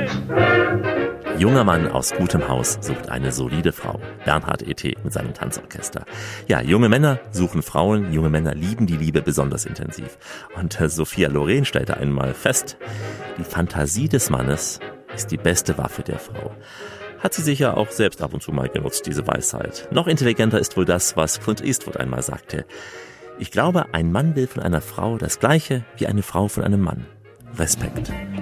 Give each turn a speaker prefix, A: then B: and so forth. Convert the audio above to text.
A: Junger Mann aus gutem Haus sucht eine solide Frau. Bernhard E.T. mit seinem Tanzorchester. Ja, junge Männer suchen Frauen, junge Männer lieben die Liebe besonders intensiv. Und Sophia Loren stellte einmal fest, die Fantasie des Mannes ist die beste Waffe der Frau. Hat sie sicher auch selbst ab und zu mal genutzt, diese Weisheit. Noch intelligenter ist wohl das, was Clint Eastwood einmal sagte. Ich glaube, ein Mann will von einer Frau das Gleiche wie eine Frau von einem Mann. Respekt.